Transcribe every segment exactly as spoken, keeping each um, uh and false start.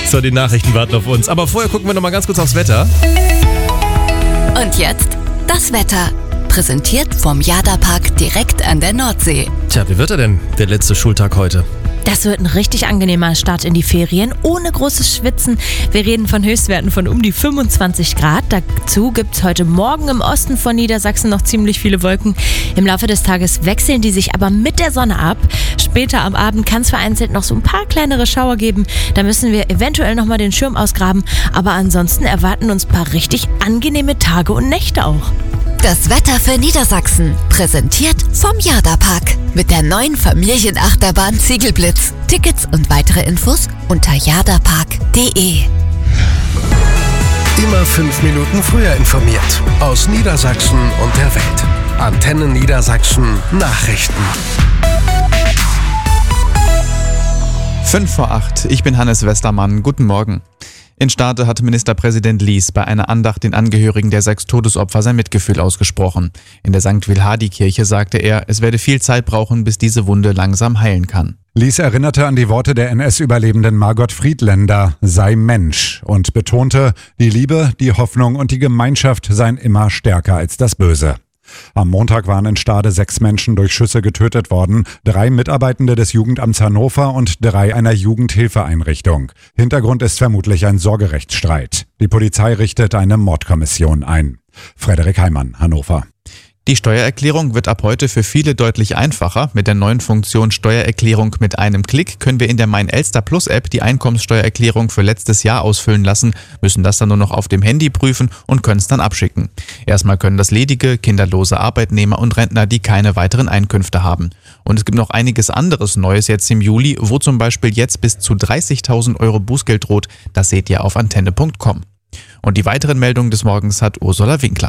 So, die Nachrichten warten auf uns. Aber vorher gucken wir noch mal ganz kurz aufs Wetter. Und jetzt das Wetter. Präsentiert vom Jada-Park direkt an der Nordsee. Tja, wie wird er denn, der letzte Schultag heute? Das wird ein richtig angenehmer Start in die Ferien, ohne großes Schwitzen. Wir reden von Höchstwerten von um die fünfundzwanzig Grad. Dazu gibt es heute Morgen im Osten von Niedersachsen noch ziemlich viele Wolken. Im Laufe des Tages wechseln die sich aber mit der Sonne ab. Später am Abend kann es vereinzelt noch so ein paar kleinere Schauer geben. Da müssen wir eventuell nochmal den Schirm ausgraben. Aber ansonsten erwarten uns ein paar richtig angenehme Tage und Nächte auch. Das Wetter für Niedersachsen, präsentiert vom Jada-Park. Mit der neuen Familienachterbahn Ziegelblitz. Tickets und weitere Infos unter jadapark punkt de. Immer fünf Minuten früher informiert. Aus Niedersachsen und der Welt. Antenne Niedersachsen Nachrichten. Fünf vor acht. Ich bin Hannes Westermann. Guten Morgen. In Stade hat Ministerpräsident Lies bei einer Andacht den Angehörigen der sechs Todesopfer sein Mitgefühl ausgesprochen. In der Sankt Wilhardi-Kirche sagte er, es werde viel Zeit brauchen, bis diese Wunde langsam heilen kann. Lies erinnerte an die Worte der N S-Überlebenden Margot Friedländer, sei Mensch, und betonte, die Liebe, die Hoffnung und die Gemeinschaft seien immer stärker als das Böse. Am Montag waren in Stade sechs Menschen durch Schüsse getötet worden, drei Mitarbeitende des Jugendamts Hannover und drei einer Jugendhilfeeinrichtung. Hintergrund ist vermutlich ein Sorgerechtsstreit. Die Polizei richtet eine Mordkommission ein. Frederik Heimann, Hannover. Die Steuererklärung wird ab heute für viele deutlich einfacher. Mit der neuen Funktion Steuererklärung mit einem Klick können wir in der Mein Elster Plus App die Einkommenssteuererklärung für letztes Jahr ausfüllen lassen, müssen das dann nur noch auf dem Handy prüfen und können es dann abschicken. Erstmal können das ledige, kinderlose Arbeitnehmer und Rentner, die keine weiteren Einkünfte haben. Und es gibt noch einiges anderes Neues jetzt im Juli, wo zum Beispiel jetzt bis zu dreißigtausend Euro Bußgeld droht. Das seht ihr auf antenne punkt com. Und die weiteren Meldungen des Morgens hat Ursula Winkler.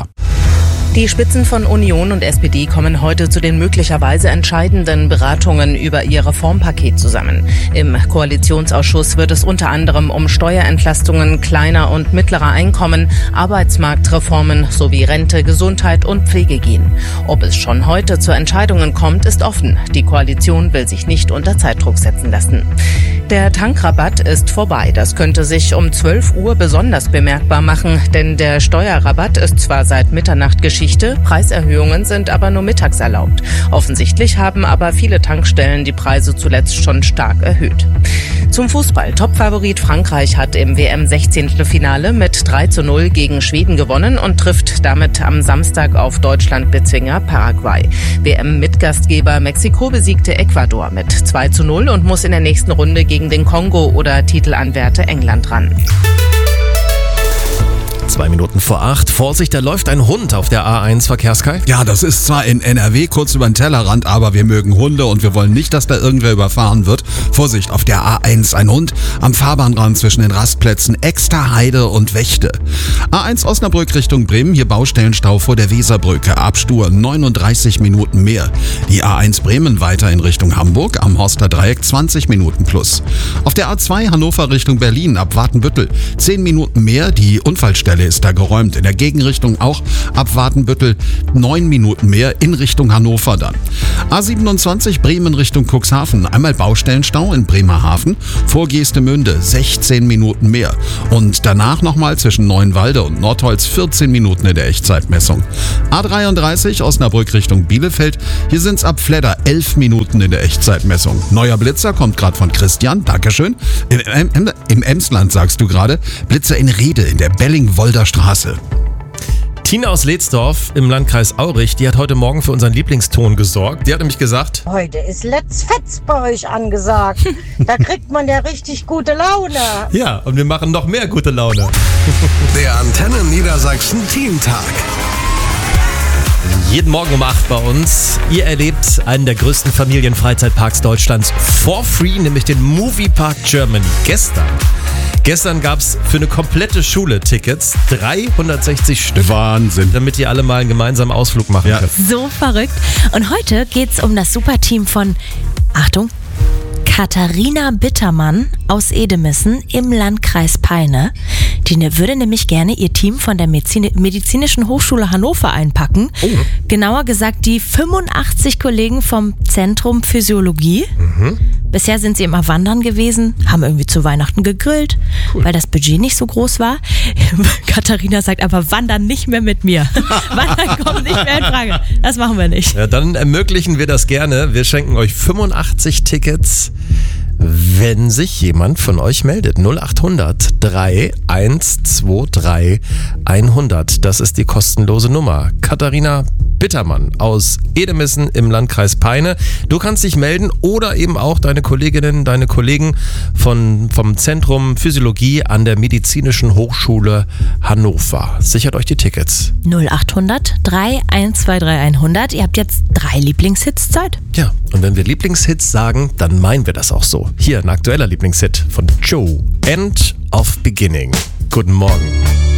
Die Spitzen von Union und S P D kommen heute zu den möglicherweise entscheidenden Beratungen über ihr Reformpaket zusammen. Im Koalitionsausschuss wird es unter anderem um Steuerentlastungen kleiner und mittlerer Einkommen, Arbeitsmarktreformen sowie Rente, Gesundheit und Pflege gehen. Ob es schon heute zu Entscheidungen kommt, ist offen. Die Koalition will sich nicht unter Zeitdruck setzen lassen. Der Tankrabatt ist vorbei. Das könnte sich um zwölf Uhr besonders bemerkbar machen, denn der Steuerrabatt ist zwar seit Mitternacht Geschichte, Preiserhöhungen sind aber nur mittags erlaubt. Offensichtlich haben aber viele Tankstellen die Preise zuletzt schon stark erhöht. Zum Fußball. Topfavorit Frankreich hat im W M-Sechzehntelfinale mit drei zu null gegen Schweden gewonnen und trifft damit am Samstag auf Deutschland-Bezwinger Paraguay. W M-Mitgastgeber Mexiko besiegte Ecuador mit zwei zu null und muss in der nächsten Runde gegen den Kongo oder Titelanwärter England ran. Zwei Minuten vor acht. Vorsicht, da läuft ein Hund auf der A eins, Verkehrskai. Ja, das ist zwar in N R W kurz über den Tellerrand, aber wir mögen Hunde und wir wollen nicht, dass da irgendwer überfahren wird. Vorsicht, auf der A eins ein Hund am Fahrbahnrand zwischen den Rastplätzen Exterheide und Wechte. A eins Osnabrück Richtung Bremen, hier Baustellenstau vor der Weserbrücke. Abstur neununddreißig Minuten mehr. Die A eins Bremen weiter in Richtung Hamburg, am Horster Dreieck zwanzig Minuten plus. Auf der A zwei Hannover Richtung Berlin, ab Watenbüttel zehn Minuten mehr. Die Unfallstelle ist da geräumt. In der Gegenrichtung auch ab Watenbüttel neun Minuten mehr in Richtung Hannover dann. A siebenundzwanzig Bremen Richtung Cuxhaven. Einmal Baustellenstau in Bremerhaven. Vor Geestemünde sechzehn Minuten mehr. Und danach nochmal zwischen Neuenwalde und Nordholz vierzehn Minuten in der Echtzeitmessung. A dreiunddreißig Osnabrück Richtung Bielefeld. Hier sind es ab Fledder elf Minuten in der Echtzeitmessung. Neuer Blitzer kommt gerade von Christian. Dankeschön. Im, im, im Emsland sagst du gerade. Blitzer in Rede in der Bellingwolder Straße. Tina aus Ledsdorf im Landkreis Aurich, die hat heute Morgen für unseren Lieblingston gesorgt. Die hat nämlich gesagt: Heute ist Let's Fetz bei euch angesagt. Da kriegt man ja richtig gute Laune. Ja, und wir machen noch mehr gute Laune. Der Antenne Niedersachsen Teamtag. Jeden Morgen um acht bei uns. Ihr erlebt einen der größten Familienfreizeitparks Deutschlands for free, nämlich den Moviepark Germany. Gestern. Gestern gab es für eine komplette Schule Tickets, dreihundertsechzig Stück. Wahnsinn. Damit ihr alle mal einen gemeinsamen Ausflug machen Ja. könnt. So verrückt. Und heute geht's um das Superteam von, Achtung, Katharina Bittermann aus Edemissen im Landkreis Peine. Die ne- würde nämlich gerne ihr Team von der Medizin- Medizinischen Hochschule Hannover einpacken. Oh. Genauer gesagt die fünfundachtzig Kollegen vom Zentrum Physiologie. Mhm. Bisher sind sie immer wandern gewesen, haben irgendwie zu Weihnachten gegrillt, Cool. weil das Budget nicht so groß war. Katharina sagt aber, wandern nicht mehr mit mir. Wandern kommt nicht mehr in Frage. Das machen wir nicht. Ja, dann ermöglichen wir das gerne. Wir schenken euch fünfundachtzig Tickets, wenn sich jemand von euch meldet. null acht hundert drei eins zwei drei hundert. Das ist die kostenlose Nummer. Katharina Bittermann aus Edemissen im Landkreis Peine. Du kannst dich melden oder eben auch deine Kolleginnen, deine Kollegen von, vom Zentrum Physiologie an der Medizinischen Hochschule Hannover. Sichert euch die Tickets. null acht hundert drei eins zwei drei hundert. Ihr habt jetzt drei Lieblingshits Zeit. Ja, und wenn wir Lieblingshits sagen, dann meinen wir das auch so. Hier ein aktueller Lieblingshit von Joe, End of Beginning. Guten Morgen.